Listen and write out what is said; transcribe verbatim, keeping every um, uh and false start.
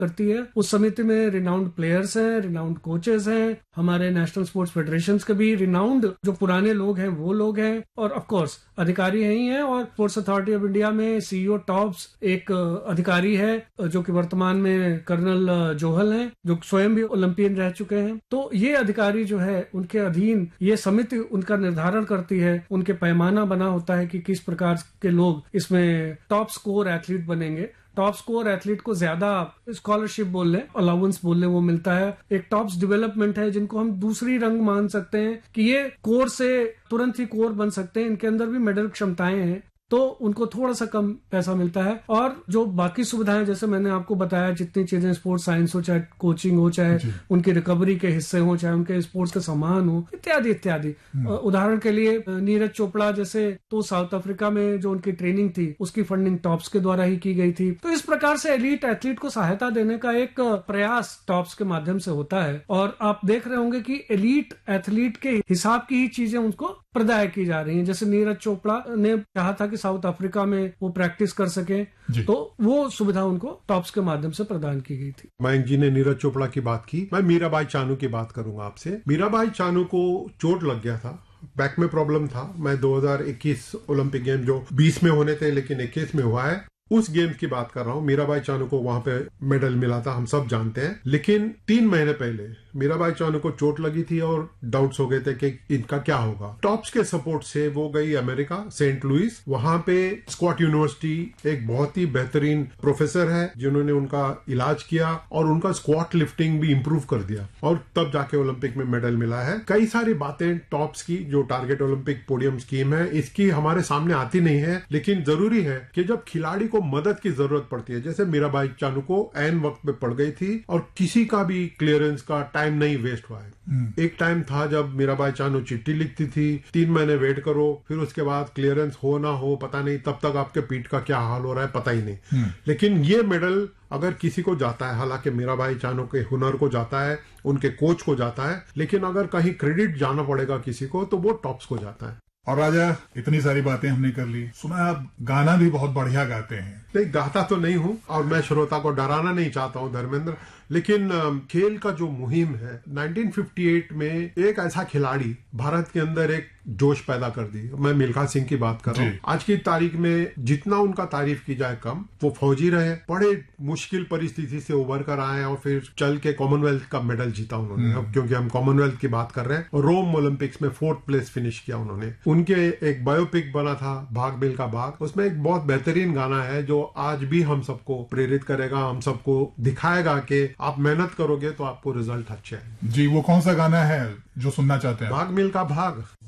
करती है। उस समिति में रिनाउंड प्लेयर्स हैं, रिनाउंड कोचेस हैं, हमारे नेशनल स्पोर्ट्स फेडरेशन के भी रिनाउंड जो पुराने लोग हैं वो लोग हैं, और ऑफ कोर्स अधिकारी ही हैं। और स्पोर्ट्स अथॉरिटी ऑफ इंडिया में सीईओ टॉप्स एक अधिकारी है जो कि वर्तमान में कर्नल जोहल हैं, जो स्वयं भी ओलंपियन रह चुके हैं। तो ये अधिकारी जो है उनके अधीन ये समिति उनका निर्धारण करती है, उनके पैमाना बना होता है कि किस प्रकार के लोग इसमें टॉप स्कोर एथलीट बनेंगे। टॉप स्कोर एथलीट को ज्यादा स्कॉलरशिप बोल लें, अलाउंस बोल लें, वो मिलता है। एक टॉप्स डेवलपमेंट है जिनको हम दूसरी रंग मान सकते हैं कि ये कोर से तुरंत ही कोर बन सकते हैं, इनके अंदर भी मेडल क्षमताएं हैं, तो उनको थोड़ा सा कम पैसा मिलता है। और जो बाकी सुविधाएं जैसे मैंने आपको बताया, जितनी चीजें स्पोर्ट्स साइंस हो, चाहे कोचिंग हो, चाहे उनकी रिकवरी के हिस्से हो, चाहे उनके स्पोर्ट्स के सामान हो, इत्यादि इत्यादि। उदाहरण के लिए नीरज चोपड़ा जैसे, तो साउथ अफ्रीका में जो उनकी ट्रेनिंग थी उसकी फंडिंग टॉप्स के द्वारा ही की गई थी। तो इस प्रकार से एलीट एथलीट को सहायता देने का एक प्रयास टॉप्स के माध्यम से होता है। और आप देख रहे होंगे कि एलीट एथलीट के हिसाब की ही चीजें उनको प्रदाय की जा रही हैं। जैसे नीरज चोपड़ा ने कहा था कि साउथ अफ्रीका में वो प्रैक्टिस कर सके, तो वो सुविधा उनको टॉप्स के माध्यम से प्रदान की गई थी। मयंक जी ने नीरज चोपड़ा की बात की, मैं मीराबाई चानू की बात करूंगा आपसे। मीराबाई चानू को चोट लग गया था, बैक में प्रॉब्लम था। मैं दो हज़ार इक्कीस ओलंपिक गेम जो बीस में होने थे लेकिन इक्कीस में हुआ है, उस गेम्स की बात कर रहा हूँ। मीराबाई चानू को वहां पे मेडल मिला था, हम सब जानते हैं। लेकिन तीन महीने पहले मीराबाई चानू को चोट लगी थी और डाउट्स हो गए थे कि इनका क्या होगा। टॉप्स के सपोर्ट से वो गई अमेरिका, सेंट लुइस। वहां पे स्कॉट यूनिवर्सिटी एक बहुत ही बेहतरीन प्रोफेसर है जिन्होंने उनका इलाज किया और उनका स्क्वाट लिफ्टिंग भी इंप्रूव कर दिया, और तब जाके ओलंपिक में मेडल मिला है। कई सारी बातें टॉप्स की, जो टारगेट ओलंपिक पोडियम स्कीम है, इसकी हमारे सामने आती नहीं है। लेकिन जरूरी है कि जब खिलाड़ी को मदद की जरूरत पड़ती है, जैसे मीराबाई चानू को ऐन वक्त पे पड़ गई थी और किसी का भी क्लियरेंस का टाइम नहीं वेस्ट हुआ है। एक टाइम था जब मीराबाई चानू चिट्ठी लिखती थी, तीन महीने वेट करो, फिर उसके बाद क्लियरेंस हो ना हो पता नहीं, तब तक आपके पीठ का क्या हाल हो रहा है पता ही नहीं। लेकिन ये मेडल अगर किसी को जाता है, हालांकि मीराबाई चानू के हुनर को जाता है, उनके कोच को जाता है, लेकिन अगर कहीं क्रेडिट जाना पड़ेगा किसी को तो वो टॉप्स को जाता है। और राजा, इतनी सारी बातें हमने कर ली, सुना आप गाना भी बहुत बढ़िया गाते हैं। नहीं, गाता तो नहीं हूँ और मैं श्रोता को डराना नहीं चाहता हूँ धर्मेंद्र, लेकिन खेल का जो मुहिम है, उन्नीस सौ अट्ठावन में एक ऐसा खिलाड़ी भारत के अंदर एक जोश पैदा कर दी। मैं मिल्खा सिंह की बात कर रहा हूँ। आज की तारीख में जितना उनका तारीफ की जाए कम। वो फौजी रहे, बड़े मुश्किल परिस्थिति से उभर कर आए और फिर चल के कॉमनवेल्थ का मेडल जीता उन्होंने। अब क्योंकि हम कॉमनवेल्थ की बात कर रहे हैं, और रोम ओलंपिक्स में फोर्थ प्लेस फिनिश किया उन्होंने। उनके एक बायोपिक बना था भाग मिल्खा भाग, उसमें एक बहुत बेहतरीन गाना है जो आज भी हम सबको प्रेरित करेगा, हम सबको दिखाएगा कि आप मेहनत करोगे तो आपको रिजल्ट अच्छे हैं। जी, वो कौन सा गाना है जो सुनना चाहते हैं? भाग मिल्खा भाग।